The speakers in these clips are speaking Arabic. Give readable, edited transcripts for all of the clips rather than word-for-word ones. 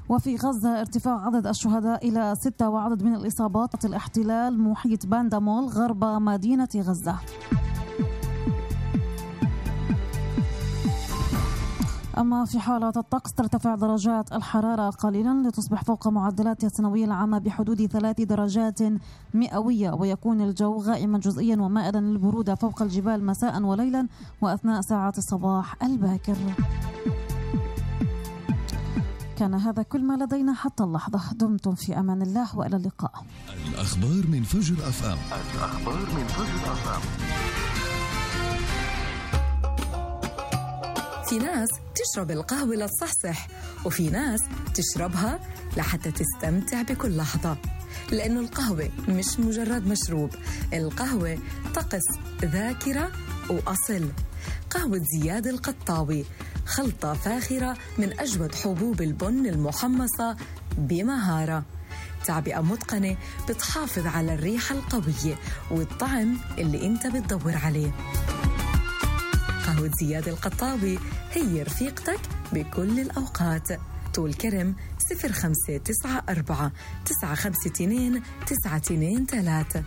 وفي غزة ارتفاع عدد الشهداء إلى 6 وعدد من الإصابات الاحتلال محيط باندامول غرب مدينة غزة. أما في حالة الطقس ترتفع درجات الحرارة قليلا لتصبح فوق معدلات السنوية العامة بحدود 3 درجات مئوية، ويكون الجو غائما جزئيا ومائلا للبرودة فوق الجبال مساء وليلا وأثناء ساعات الصباح الباكر. كان هذا كل ما لدينا حتى اللحظة. دمتم في أمان الله وإلى اللقاء. الأخبار من فجر FM. في ناس تشرب القهوة لتصحصح، وفي ناس تشربها لحتى تستمتع بكل لحظة، لأنه القهوة مش مجرد مشروب، القهوة طقس، ذاكرة وأصل. قهوة زياد القطاوي خلطة فاخرة من أجود حبوب البن المحمصة بمهارة، تعبئة متقنة بتحافظ على الريحة القوية والطعم اللي انت بتدور عليه. قهوة زياد القطاوي هي رفيقتك بكل الأوقات. طول كرم 0594 952 923.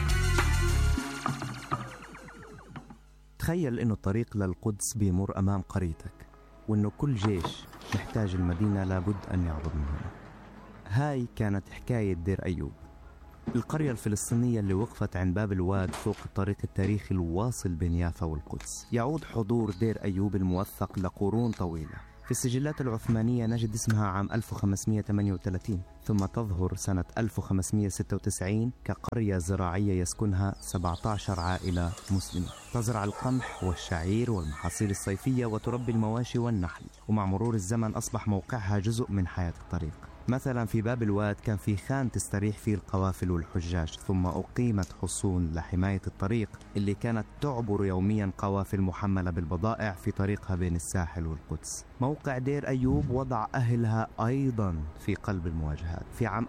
تخيل إنه الطريق للقدس بيمر أمام قريتك، وإنه كل جيش محتاج المدينة لابد أن يعبر من هنا. هاي كانت حكاية دير أيوب، القرية الفلسطينية اللي وقفت عند باب الواد فوق الطريق التاريخي الواصل بين يافا والقدس. يعود حضور دير أيوب الموثق لقرون طويلة. في السجلات العثمانية نجد اسمها عام 1538، ثم تظهر سنة 1596 كقرية زراعية يسكنها 17 عائلة مسلمة، تزرع القمح والشعير والمحاصيل الصيفية وتربي المواشي والنحل. ومع مرور الزمن أصبح موقعها جزء من حياة الطريق. مثلا في باب الواد كان في خان تستريح فيه القوافل والحجاج، ثم أقيمت حصون لحماية الطريق اللي كانت تعبر يوميا قوافل محملة بالبضائع في طريقها بين الساحل والقدس. موقع دير أيوب وضع أهلها أيضا في قلب المواجهات. في عام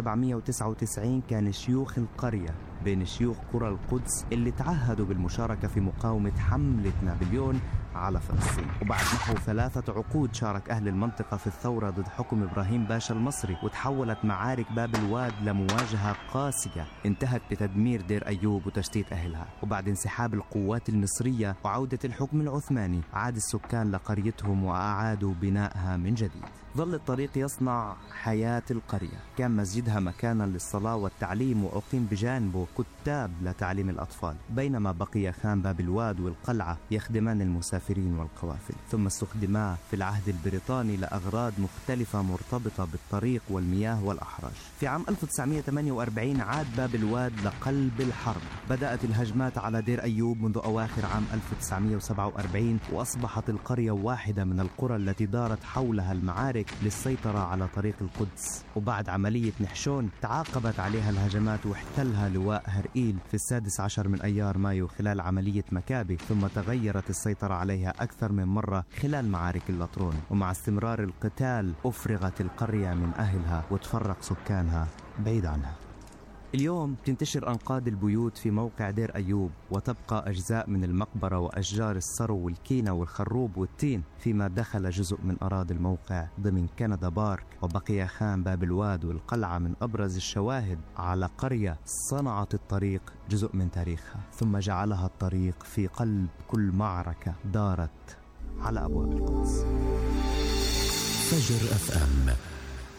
1799 كان شيوخ القرية بين شيوخ قرى القدس اللي تعهدوا بالمشاركة في مقاومة حملة نابليون على فلسطين. وبعد نحو 3 عقود شارك أهل المنطقة في الثورة ضد حكم إبراهيم باشا المصري، وتحولت معارك باب الواد لمواجهة قاسية انتهت بتدمير دير أيوب وتشتيت أهلها. وبعد انسحاب القوات المصرية وعودة الحكم العثماني عاد السكان لقريتهم وأعادوا بنائها من جديد. ظل الطريق يصنع حياة القرية، كان مسجدها مكانا للصلاة والتعليم، وأقيم بجانبه كتاب لتعليم الأطفال، بينما بقي خان باب الواد والقلعة يخدمان المسافرين والقوافل، ثم استخدما في العهد البريطاني لأغراض مختلفة مرتبطة بالطريق والمياه والأحراج. في عام 1948 عاد باب الواد لقلب الحرب. بدأت الهجمات على دير أيوب منذ أواخر عام 1947، وأصبحت القرية واحدة من القرى التي دارت حولها المعارك للسيطرة على طريق القدس. وبعد عملية نحشون تعاقبت عليها الهجمات واحتلها لواء هرئيل في 16 من أيار مايو خلال عملية مكابي، ثم تغيرت السيطرة عليها أكثر من مرة خلال معارك اللطرون. ومع استمرار القتال أفرغت القرية من أهلها وتفرق سكانها بعيد عنها. اليوم تنتشر أنقاض البيوت في موقع دير أيوب، وتبقى أجزاء من المقبرة وأشجار السرو والكينة والخروب والتين، فيما دخل جزء من أراضي الموقع ضمن كندا بارك. وبقي خان باب الواد والقلعة من أبرز الشواهد على قرية صنعت الطريق جزء من تاريخها، ثم جعلها الطريق في قلب كل معركة دارت على أبواب القدس. فجر FM.